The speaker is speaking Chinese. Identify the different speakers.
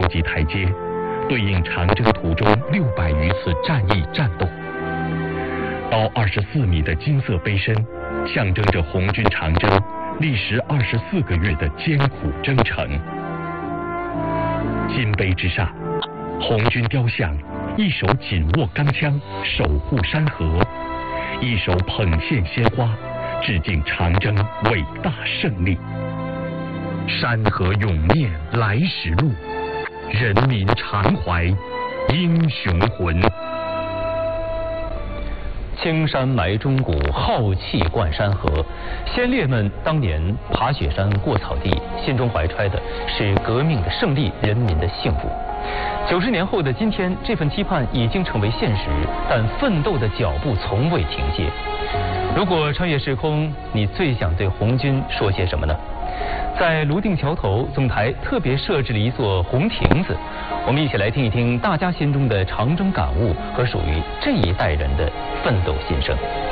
Speaker 1: 级台阶，对应长征途中600余次战役战斗。高24米的金色碑身，象征着红军长征历时24个月的艰苦征程。金碑之上，红军雕像一手紧握钢枪守护山河，一手捧献鲜花致敬长征伟大胜利。山河永念来时路，人民常怀英雄魂。
Speaker 2: 青山埋忠骨，浩气贯山河。先烈们当年爬雪山过草地，心中怀揣的是革命的胜利，人民的幸福。90年后的今天，这份期盼已经成为现实，但奋斗的脚步从未停歇。如果穿越时空，你最想对红军说些什么呢？在泸定桥头，总台特别设置了一座红亭子，我们一起来听一听大家心中的长征感悟和属于这一代人的奋斗心声。